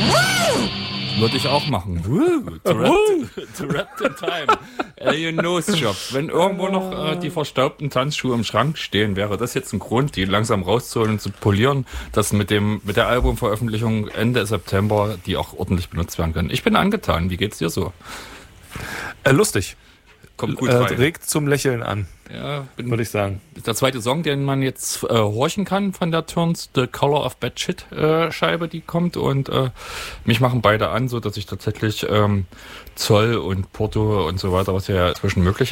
Würde ich auch machen. Trapped in Time. Alien Nose Job. Wenn irgendwo noch die verstaubten Tanzschuhe im Schrank stehen, wäre das jetzt ein Grund, die langsam rauszuholen und zu polieren, dass mit der Albumveröffentlichung Ende September die auch ordentlich benutzt werden können. Ich bin angetan. Wie geht's dir so? Lustig. Kommt gut rein. Regt zum Lächeln an, Ja, würde ich sagen. der zweite Song, den man jetzt horchen kann von der Turns, The Color of Bad Shit Scheibe, die kommt, und mich machen beide an, so dass ich tatsächlich Zoll und Porto und so weiter, was ja inzwischen möglich